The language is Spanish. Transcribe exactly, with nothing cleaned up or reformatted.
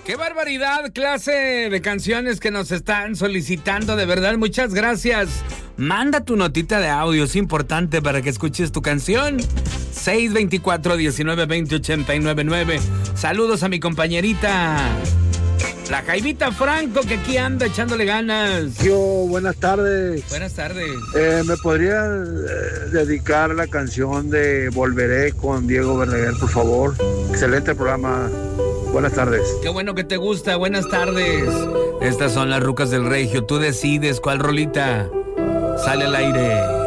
¡Qué barbaridad! Clase de canciones que nos están solicitando, de verdad, muchas gracias. Manda tu notita de audio, es importante para que escuches tu canción. seis dos cuatro, diecinueve, veinte, ochenta y nueve nueve. Saludos a mi compañerita, la Jaimita Franco, que aquí anda echándole ganas. Yo, buenas tardes. Buenas tardes. Eh, ¿Me podría eh, dedicar la canción de Volveré con Diego Verdaguer, por favor? Excelente programa. Buenas tardes. Qué bueno que te gusta, buenas tardes. Estas son las rucas del Regio, tú decides cuál rolita sale al aire.